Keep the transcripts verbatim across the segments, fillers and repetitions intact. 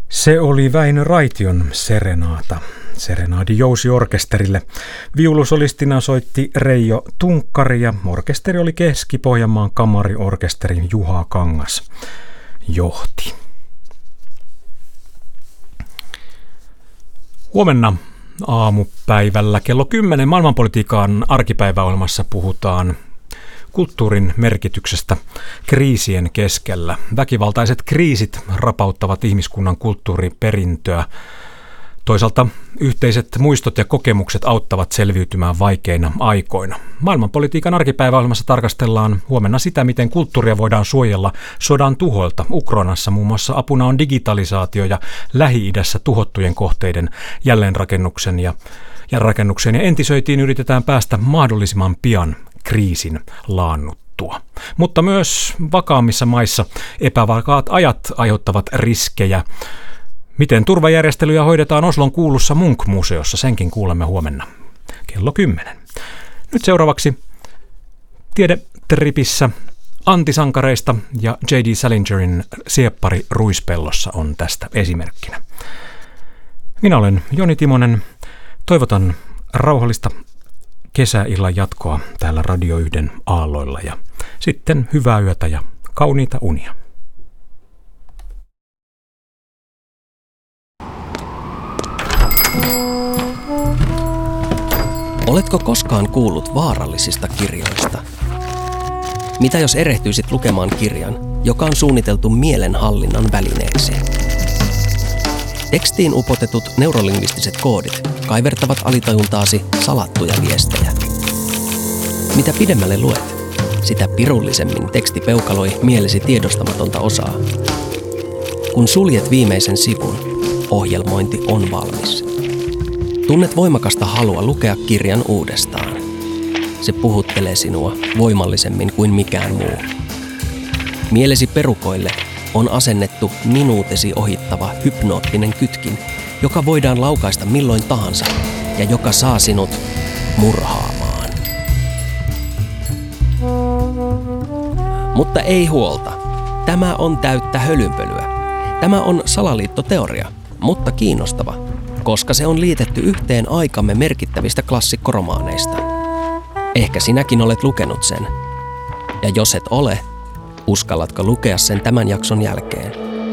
Se oli Väinö Raition serenaata. Serenaadi Jousi-orkesterille. Viulusolistina soitti Reijo Tunkkari ja orkesteri oli Keski-Pohjanmaan kamariorkesterin Juha Kangas johti. Huomenna aamupäivällä kello kymmenen maailmanpolitiikan arkipäiväohjelmassa puhutaan kulttuurin merkityksestä kriisien keskellä. Väkivaltaiset kriisit rapauttavat ihmiskunnan kulttuuriperintöä. Toisaalta yhteiset muistot ja kokemukset auttavat selviytymään vaikeina aikoina. Maailmanpolitiikan arkipäiväohjelmassa tarkastellaan huomenna sitä, miten kulttuuria voidaan suojella sodan tuhoilta. Ukrainassa muun muassa apuna on digitalisaatio ja Lähi-idässä tuhottujen kohteiden jälleenrakennuksen ja, ja rakennukseen ja entisöitiin yritetään päästä mahdollisimman pian kriisin laannuttua. Mutta myös vakaammissa maissa epävakaat ajat aiheuttavat riskejä. Miten turvajärjestelyjä hoidetaan Oslon kuulussa Munch-museossa, senkin kuulemme huomenna kello kymmenen. Nyt seuraavaksi Tiedetripissä antisankareista ja J D Salingerin Sieppari ruispellossa on tästä esimerkkinä. Minä olen Joni Timonen. Toivotan rauhallista kesäillan jatkoa täällä Radio yhden aalloilla ja sitten hyvää yötä ja kauniita unia. Oletko koskaan kuullut vaarallisista kirjoista? Mitä jos erehtyisit lukemaan kirjan, joka on suunniteltu mielenhallinnan välineeseen? Tekstiin upotetut neurolingvistiset koodit kaivertavat alitajuntaasi salattuja viestejä. Mitä pidemmälle luet, sitä pirullisemmin teksti peukaloi mielesi tiedostamatonta osaa. Kun suljet viimeisen sivun, ohjelmointi on valmis. Tunnet voimakasta halua lukea kirjan uudestaan. Se puhuttelee sinua voimallisemmin kuin mikään muu. Mielesi perukoille on asennettu minuutesi ohittava hypnoottinen kytkin, joka voidaan laukaista milloin tahansa ja joka saa sinut murhaamaan. Mutta ei huolta. Tämä on täyttä hölynpölyä. Tämä on salaliittoteoria, mutta kiinnostava, koska se on liitetty yhteen aikamme merkittävistä klassikkoromaaneista. Ehkä sinäkin olet lukenut sen. Ja jos et ole, uskallatko lukea sen tämän jakson jälkeen?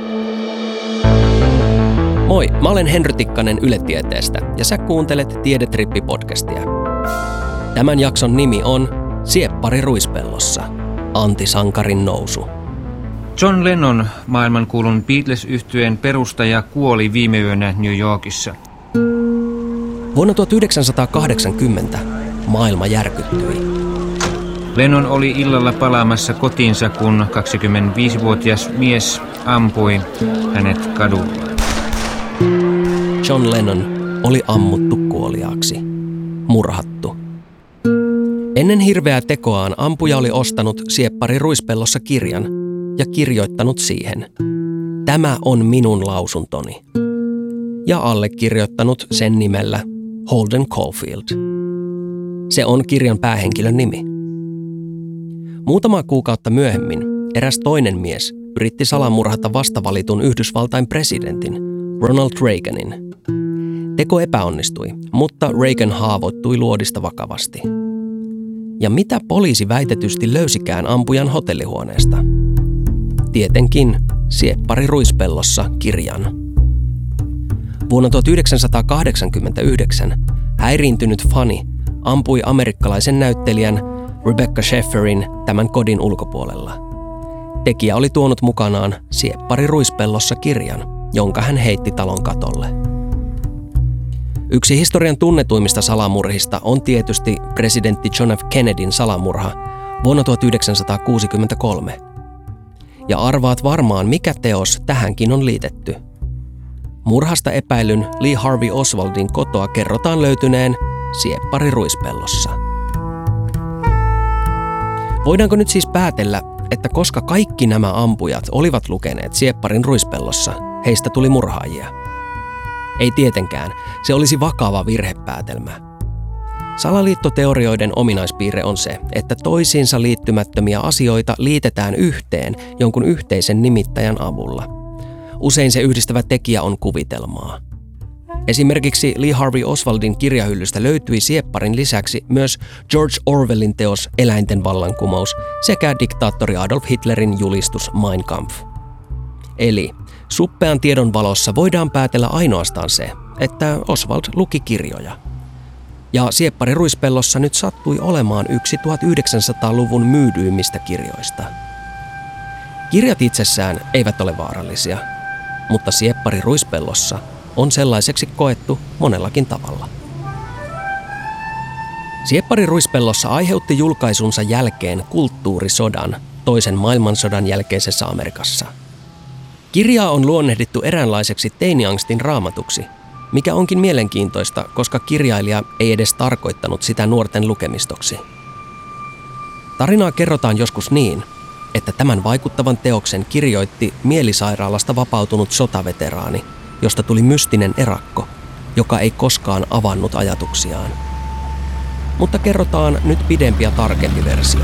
Moi, mä olen Henry Tikkanen Yle Tieteestä ja sä kuuntelet Tiedetrippi-podcastia. Tämän jakson nimi on Sieppari ruispellossa. Antisankarin nousu. John Lennon, maailmankuulun Beatles-yhtyeen perustaja, kuoli viime yönä New Yorkissa. Vuonna tuhatyhdeksänsataakahdeksankymmentä maailma järkyttyi. Lennon oli illalla palaamassa kotiinsa, kun kaksikymmentäviisivuotias mies ampui hänet kadulla. John Lennon oli ammuttu kuoliaaksi. Murhattu. Ennen hirveää tekoaan ampuja oli ostanut Sieppari ruispellossa kirjan ja kirjoittanut siihen: "Tämä on minun lausuntoni." Ja allekirjoittanut sen nimellä Holden Caulfield. Se on kirjan päähenkilön nimi. Muutamaa kuukautta myöhemmin eräs toinen mies yritti salamurhata vastavalitun Yhdysvaltain presidentin Ronald Reaganin. Teko epäonnistui, mutta Reagan haavoittui luodista vakavasti. Ja mitä poliisi väitetysti löysikään ampujan hotellihuoneesta? Tietenkin Sieppari ruispellossa kirjan. Vuonna tuhatyhdeksänsataakahdeksankymmentäyhdeksän häiriintynyt fani ampui amerikkalaisen näyttelijän Rebecca Schaefferin tämän kodin ulkopuolella. Tekijä oli tuonut mukanaan Sieppari ruispellossa kirjan, jonka hän heitti talon katolle. Yksi historian tunnetuimmista salamurhista on tietysti presidentti John F. Kennedyn salamurha vuonna tuhatyhdeksänsataakuusikymmentäkolme. Ja arvaat varmaan, mikä teos tähänkin on liitetty. Murhasta epäilyn Lee Harvey Oswaldin kotoa kerrotaan löytyneen Sieppari ruispellossa. Voidaanko nyt siis päätellä, että koska kaikki nämä ampujat olivat lukeneet Siepparin ruispellossa, heistä tuli murhaajia? Ei tietenkään, se olisi vakava virhepäätelmä. Salaliittoteorioiden ominaispiirre on se, että toisiinsa liittymättömiä asioita liitetään yhteen jonkun yhteisen nimittäjän avulla. Usein se yhdistävä tekijä on kuvitelmaa. Esimerkiksi Lee Harvey Oswaldin kirjahyllystä löytyi siepparin lisäksi myös George Orwellin teos Eläinten vallankumous sekä diktaattori Adolf Hitlerin julistus Mein Kampf. Eli suppean tiedon valossa voidaan päätellä ainoastaan se, että Oswald luki kirjoja. Ja sieppari ruispellossa nyt sattui olemaan yksi tuhatyhdeksänsataaluvun myydyimmistä kirjoista. Kirjat itsessään eivät ole vaarallisia, mutta sieppari ruispellossa on sellaiseksi koettu monellakin tavalla. Sieppari ruispellossa aiheutti julkaisunsa jälkeen kulttuurisodan toisen maailmansodan jälkeisessä Amerikassa. Kirjaa on luonnehdittu eräänlaiseksi teiniangstin raamatuksi, mikä onkin mielenkiintoista, koska kirjailija ei edes tarkoittanut sitä nuorten lukemistoksi. Tarinaa kerrotaan joskus niin, että tämän vaikuttavan teoksen kirjoitti mielisairaalasta vapautunut sotaveteraani, josta tuli mystinen erakko, joka ei koskaan avannut ajatuksiaan. Mutta kerrotaan nyt pidempi ja tarkempi versio.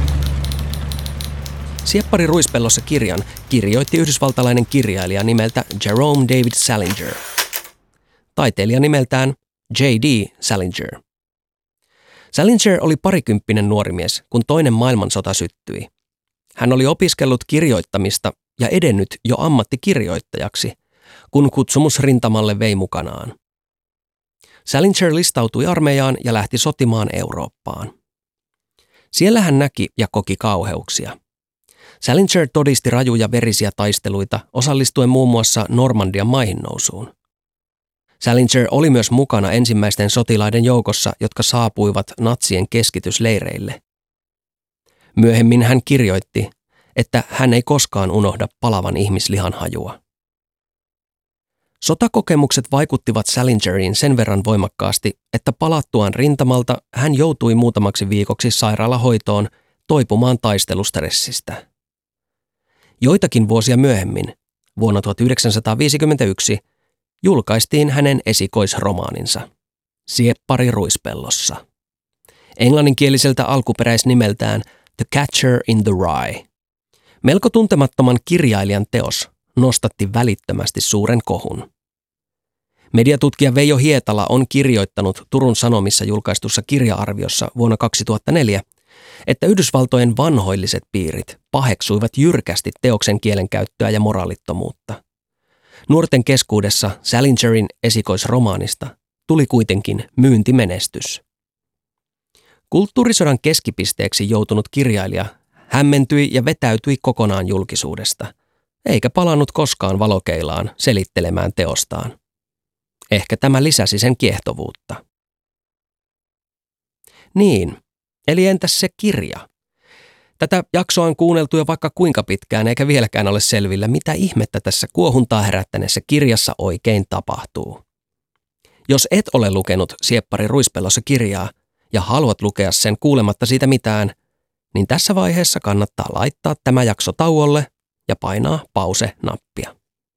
Sieppari ruispellossa kirjan kirjoitti yhdysvaltalainen kirjailija nimeltä Jerome David Salinger. Taiteilija nimeltään J D Salinger. Salinger oli parikymppinen nuori mies, kun toinen maailmansota syttyi. Hän oli opiskellut kirjoittamista ja edennyt jo ammattikirjoittajaksi, kun kutsumus rintamalle vei mukanaan. Salinger listautui armeijaan ja lähti sotimaan Eurooppaan. Siellä hän näki ja koki kauheuksia. Salinger todisti rajuja verisiä taisteluita osallistuen muun muassa Normandian maihinnousuun. Salinger oli myös mukana ensimmäisten sotilaiden joukossa, jotka saapuivat natsien keskitysleireille. Myöhemmin hän kirjoitti, että hän ei koskaan unohda palavan ihmislihan hajua. Sotakokemukset vaikuttivat Salingeriin sen verran voimakkaasti, että palattuaan rintamalta hän joutui muutamaksi viikoksi sairaalahoitoon toipumaan taistelustressistä. Joitakin vuosia myöhemmin, vuonna tuhatyhdeksänsataaviisikymmentäyksi, julkaistiin hänen esikoisromaaninsa, Sieppari ruispellossa. Englanninkieliseltä alkuperäisnimeltään The Catcher in the Rye. Melko tuntemattoman kirjailijan teos nostatti välittömästi suuren kohun. Mediatutkija Veijo Hietala on kirjoittanut Turun Sanomissa julkaistussa kirja-arviossa vuonna kaksituhattaneljä, että Yhdysvaltojen vanhoilliset piirit paheksuivat jyrkästi teoksen kielenkäyttöä ja moraalittomuutta. Nuorten keskuudessa Salingerin esikoisromaanista tuli kuitenkin myyntimenestys. Kulttuurisodan keskipisteeksi joutunut kirjailija hämmentyi ja vetäytyi kokonaan julkisuudesta, eikä palannut koskaan valokeilaan selittelemään teostaan. Ehkä tämä lisäsi sen kiehtovuutta. Niin, eli entäs se kirja? Tätä jaksoa on kuunneltu jo vaikka kuinka pitkään, eikä vieläkään ole selvillä, mitä ihmettä tässä kuohuntaa herättäneessä kirjassa oikein tapahtuu. Jos et ole lukenut Sieppari ruispellossa kirjaa ja haluat lukea sen kuulematta siitä mitään, niin tässä vaiheessa kannattaa laittaa tämä jakso tauolle ja painaa pause-nappia.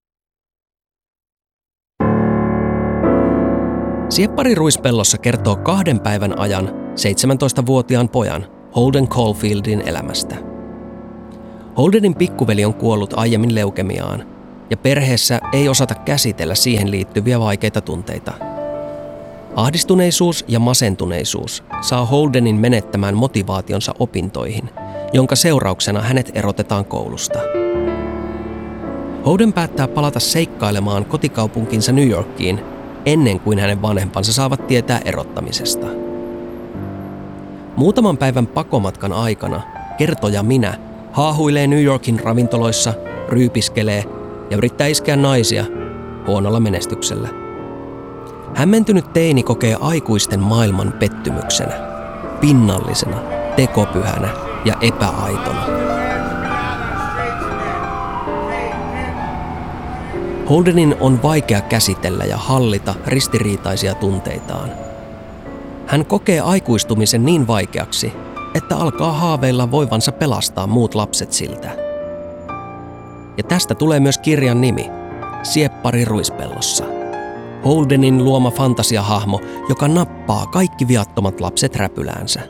Sieppari ruispellossa kertoo kahden päivän ajan seitsemäntoistavuotiaan pojan Holden Caulfieldin elämästä. Holdenin pikkuveli on kuollut aiemmin leukemiaan, ja perheessä ei osata käsitellä siihen liittyviä vaikeita tunteita. Ahdistuneisuus ja masentuneisuus saa Holdenin menettämään motivaationsa opintoihin, jonka seurauksena hänet erotetaan koulusta. Holden päättää palata seikkailemaan kotikaupunkinsa New Yorkiin ennen kuin hänen vanhempansa saavat tietää erottamisesta. Muutaman päivän pakomatkan aikana kertoja minä haahuilee New Yorkin ravintoloissa, ryypiskelee ja yrittää iskeä naisia huonolla menestyksellä. Hämmentynyt teini kokee aikuisten maailman pettymyksenä, pinnallisena, tekopyhänä ja epäaitona. Holdenin on vaikea käsitellä ja hallita ristiriitaisia tunteitaan. Hän kokee aikuistumisen niin vaikeaksi, että alkaa haaveilla voivansa pelastaa muut lapset siltä. Ja tästä tulee myös kirjan nimi, Sieppari ruispellossa. Holdenin luoma fantasiahahmo, joka nappaa kaikki viattomat lapset räpyläänsä.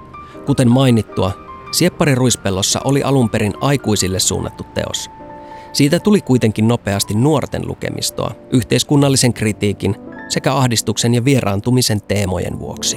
Kuten mainittua, Sieppari ruispellossa oli alun perin aikuisille suunnattu teos. Siitä tuli kuitenkin nopeasti nuorten lukemistoa, yhteiskunnallisen kritiikin sekä ahdistuksen ja vieraantumisen teemojen vuoksi.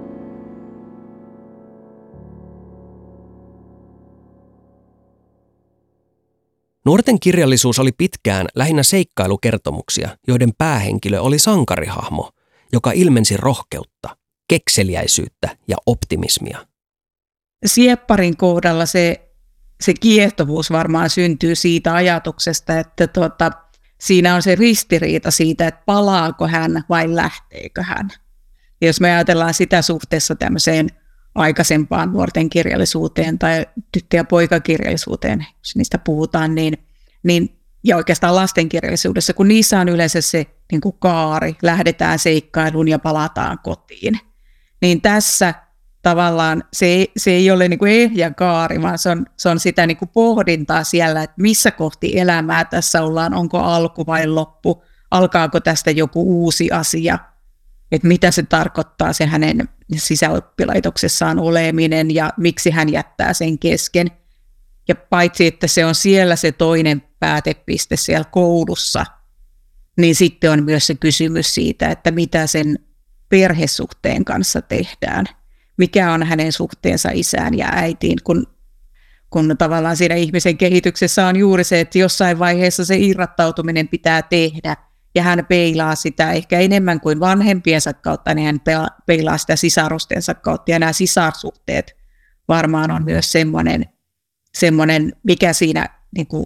Nuorten kirjallisuus oli pitkään lähinnä seikkailukertomuksia, joiden päähenkilö oli sankarihahmo, joka ilmensi rohkeutta, kekseliäisyyttä ja optimismia. Siepparin kohdalla se, se kiehtovuus varmaan syntyy siitä ajatuksesta, että tuota, siinä on se ristiriita siitä, että palaako hän vai lähteekö hän. Ja jos me ajatellaan sitä suhteessa tämmöiseen aikaisempaan nuorten kirjallisuuteen tai tyttö- ja poikakirjallisuuteen, jos niistä puhutaan, niin, niin, ja oikeastaan lastenkirjallisuudessa, kun niissä on yleensä se niin kuin kaari, lähdetään seikkailuun ja palataan kotiin, niin tässä tavallaan se ei, se ei ole niin kuin ehjä kaari, vaan se on, se on sitä niin kuin pohdintaa siellä, että missä kohti elämää tässä ollaan, onko alku vai loppu, alkaako tästä joku uusi asia, että mitä se tarkoittaa se hänen sisäoppilaitoksessaan oleminen ja miksi hän jättää sen kesken. Ja paitsi, että se on siellä se toinen päätepiste siellä koulussa, niin sitten on myös se kysymys siitä, että mitä sen perhesuhteen kanssa tehdään. Mikä on hänen suhteensa isään ja äitiin, kun, kun tavallaan siinä ihmisen kehityksessä on juuri se, että jossain vaiheessa se irrottautuminen pitää tehdä, ja hän peilaa sitä ehkä enemmän kuin vanhempiensa kautta, niin hän peilaa sitä sisarustensa kautta, ja nämä sisarsuhteet varmaan on myös semmoinen, semmoinen mikä siinä niin kuin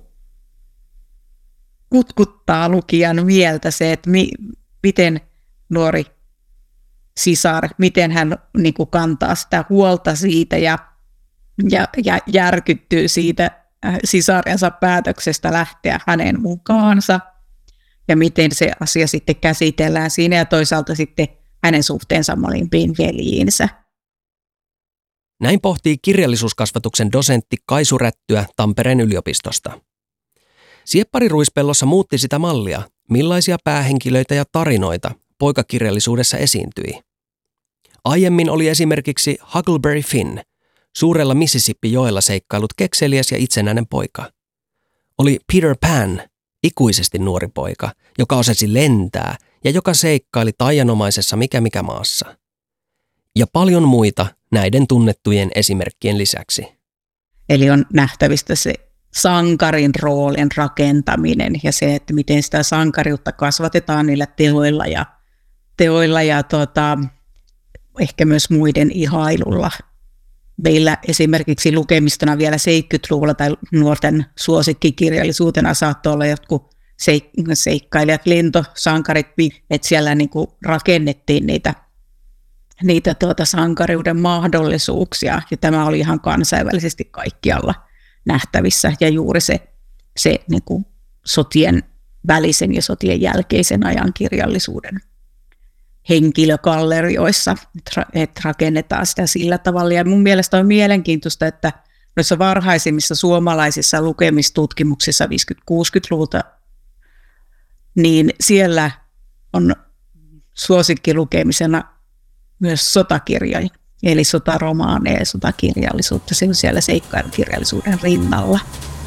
kutkuttaa lukijan mieltä se, että mi, miten nuori sisar, miten hän niin kuin kantaa sitä huolta siitä ja, ja, ja järkyttyy siitä sisarensa päätöksestä lähteä hänen mukaansa ja miten se asia sitten käsitellään siinä ja toisaalta sitten hänen suhteensa molempiin veljiinsä. Näin pohtii kirjallisuuskasvatuksen dosentti Kaisu Rättyä Tampereen yliopistosta. Sieppari Ruispellossa muutti sitä mallia, millaisia päähenkilöitä ja tarinoita poikakirjallisuudessa esiintyi. Aiemmin oli esimerkiksi Huckleberry Finn, suurella Mississippi-joella seikkailut kekseliäs ja itsenäinen poika. Oli Peter Pan, ikuisesti nuori poika, joka osasi lentää ja joka seikkaili taianomaisessa mikä mikä maassa. Ja paljon muita näiden tunnettujen esimerkkien lisäksi. Eli on nähtävistä se sankarin roolin rakentaminen ja se, että miten sitä sankariutta kasvatetaan niillä teoilla ja, teoilla ja tuota, ehkä myös muiden ihailulla. Meillä esimerkiksi lukemistona vielä seitsemänkymmentäluvulla tai nuorten suosikkikirjallisuutena saattoi olla jotkut seik- seikkailijat, lentosankarit, että siellä niin kuin rakennettiin niitä, niitä tuota sankariuden mahdollisuuksia ja tämä oli ihan kansainvälisesti kaikkialla nähtävissä ja juuri se, se niin kuin sotien välisen ja sotien jälkeisen ajan kirjallisuuden henkilögallerioissa, että rakennetaan sitä sillä tavalla. Ja mun mielestä on mielenkiintoista, että noissa varhaisimmissa suomalaisissa lukemistutkimuksissa viisikymmentä-kuusikymmentäluvulta, niin siellä on suosikkilukemisena myös sotakirjoja, eli sotaromaaneja ja sotakirjallisuutta, se on siellä seikkailukirjallisuuden rinnalla.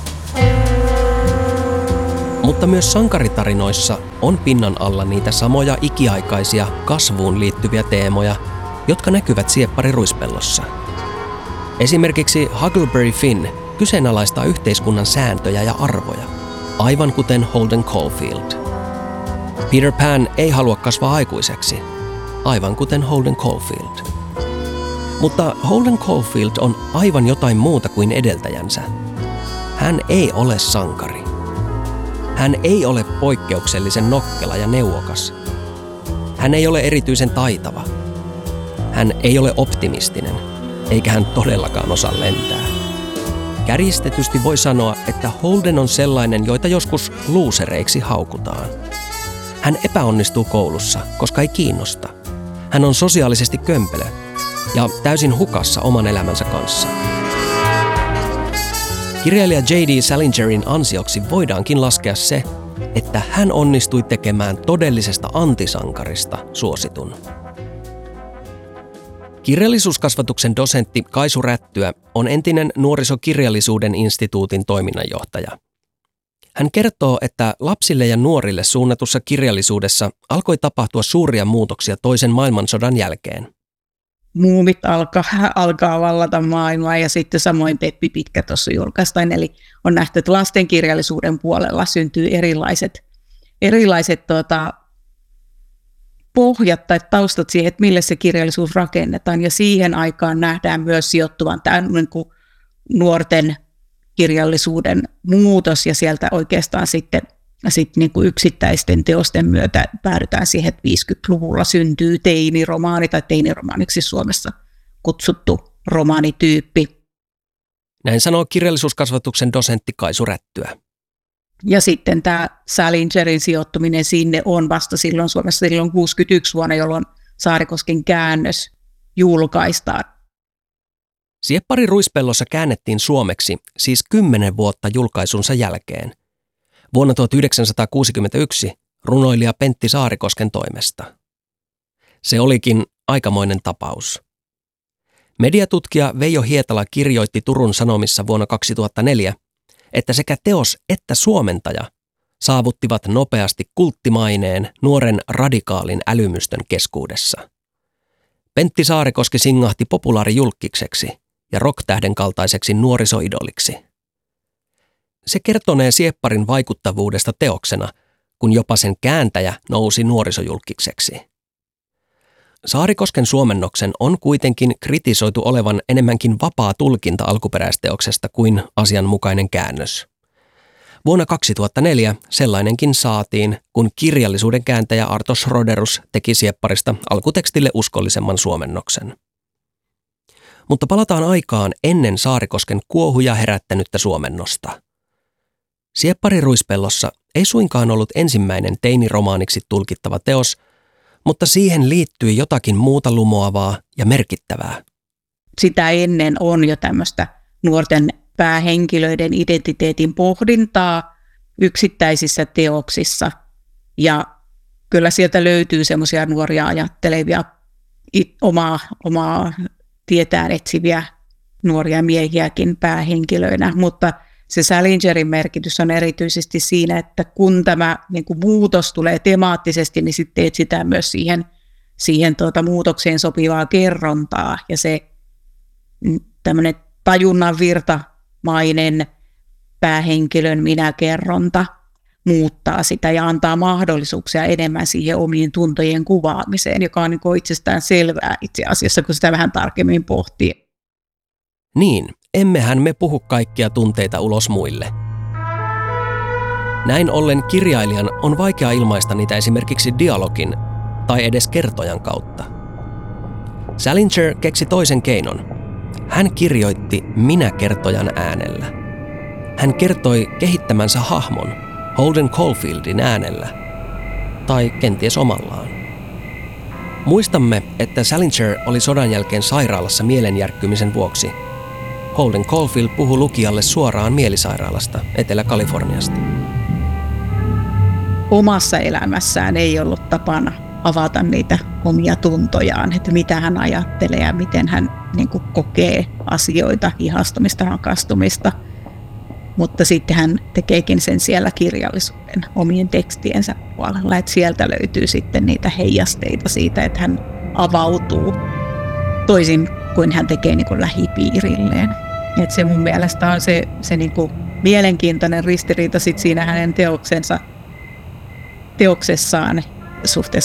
Mutta myös sankaritarinoissa on pinnan alla niitä samoja ikiaikaisia kasvuun liittyviä teemoja, jotka näkyvät Sieppari Ruispellossa. Esimerkiksi Huckleberry Finn kyseenalaistaa yhteiskunnan sääntöjä ja arvoja, aivan kuten Holden Caulfield. Peter Pan ei halua kasvaa aikuiseksi, aivan kuten Holden Caulfield. Mutta Holden Caulfield on aivan jotain muuta kuin edeltäjänsä. Hän ei ole sankari. Hän ei ole poikkeuksellisen nokkela ja neuvokas. Hän ei ole erityisen taitava. Hän ei ole optimistinen, eikä hän todellakaan osaa lentää. Kärjistetysti voi sanoa, että Holden on sellainen, joita joskus luusereiksi haukutaan. Hän epäonnistuu koulussa, koska ei kiinnosta. Hän on sosiaalisesti kömpelö ja täysin hukassa oman elämänsä kanssa. Kirjailija J D Salingerin ansioksi voidaankin laskea se, että hän onnistui tekemään todellisesta antisankarista suositun. Kirjallisuuskasvatuksen dosentti Kaisu Rättyä on entinen Nuorisokirjallisuuden instituutin toiminnanjohtaja. Hän kertoo, että lapsille ja nuorille suunnatussa kirjallisuudessa alkoi tapahtua suuria muutoksia toisen maailmansodan jälkeen. Muumit alkaa, alkaa vallata maailmaa ja sitten samoin Peppi Pitkä tuossa julkaistaan. Eli on nähty, että lastenkirjallisuuden puolella syntyy erilaiset, erilaiset tuota, pohjat tai taustat siihen, että mille se kirjallisuus rakennetaan. Ja siihen aikaan nähdään myös sijoittuvan tämä niin kuin nuorten kirjallisuuden muutos ja sieltä oikeastaan sitten, sitten niin kuin yksittäisten teosten myötä päädytään siihen, että viisikymmentäluvulla syntyy teiniromaani tai teiniromaaniksi Suomessa kutsuttu romaanityyppi. Näin sanoo kirjallisuuskasvatuksen dosentti Kaisu Rättyä. Ja sitten tämä Salingerin sijoittuminen sinne on vasta silloin Suomessa silloin kuusikymmentäyksi vuonna, jolloin Saarikosken käännös julkaistaan. Sieppari Ruispellossa käännettiin suomeksi siis kymmenen vuotta julkaisunsa jälkeen. Vuonna tuhatyhdeksänsataakuusikymmentäyksi runoilija Pentti Saarikosken toimesta. Se olikin aikamoinen tapaus. Mediatutkija Veijo Hietala kirjoitti Turun Sanomissa vuonna kaksituhattaneljä, että sekä teos että suomentaja saavuttivat nopeasti kulttimaineen nuoren radikaalin älymystön keskuudessa. Pentti Saarikoski singahti populaarijulkkikseksi ja rocktähden kaltaiseksi nuorisoidoliksi. Se kertonee siepparin vaikuttavuudesta teoksena, kun jopa sen kääntäjä nousi nuorisojulkkikseksi. Saarikosken suomennoksen on kuitenkin kritisoitu olevan enemmänkin vapaa tulkinta alkuperäisteoksesta kuin asianmukainen käännös. Vuonna kaksituhattaneljä sellainenkin saatiin, kun kirjallisuuden kääntäjä Arto Schroderus teki siepparista alkutekstille uskollisemman suomennoksen. Mutta palataan aikaan ennen Saarikosken kuohuja herättänyttä suomennosta. Sieppari Ruispellossa ei suinkaan ollut ensimmäinen teiniromaaniksi tulkittava teos, mutta siihen liittyi jotakin muuta lumoavaa ja merkittävää. Sitä ennen on jo tämmöistä nuorten päähenkilöiden identiteetin pohdintaa yksittäisissä teoksissa. Ja kyllä sieltä löytyy semmoisia nuoria ajattelevia, omaa, omaa tietään etsiviä nuoria miehiäkin päähenkilöinä, mutta se Salingerin merkitys on erityisesti siinä, että kun tämä niin kuin muutos tulee temaattisesti, niin sitten etsitään myös siihen, siihen tuota muutokseen sopivaa kerrontaa. Ja se tämmöinen tajunnan virtamainen päähenkilön minäkerronta muuttaa sitä ja antaa mahdollisuuksia enemmän siihen omien tuntojen kuvaamiseen, joka on niin kuin itsestään selvää itse asiassa, kun sitä vähän tarkemmin pohtii. Niin, emmehän me puhu kaikkia tunteita ulos muille. Näin ollen kirjailijan on vaikea ilmaista niitä esimerkiksi dialogin tai edes kertojan kautta. Salinger keksi toisen keinon. Hän kirjoitti minä-kertojan äänellä. Hän kertoi kehittämänsä hahmon Holden Caulfieldin äänellä, tai kenties omallaan. Muistamme, että Salinger oli sodan jälkeen sairaalassa mielenjärkkymisen vuoksi. Holden Caulfield puhui lukijalle suoraan mielisairaalasta Etelä-Kaliforniasta. Omassa elämässään ei ollut tapana avata niitä omia tuntojaan, että mitä hän ajattelee ja miten hän niin kuin kokee asioita, ihastumista, rakastumista. Mutta sitten hän tekeekin sen siellä kirjallisuuden omien tekstiensä puolella, että sieltä löytyy sitten niitä heijasteita siitä, että hän avautuu toisin kuin hän tekee niin kuin lähipiirilleen. Et se mun mielestä on se, se niin kuin mielenkiintoinen ristiriita sit siinä hänen teoksensa, teoksessaan suhteessa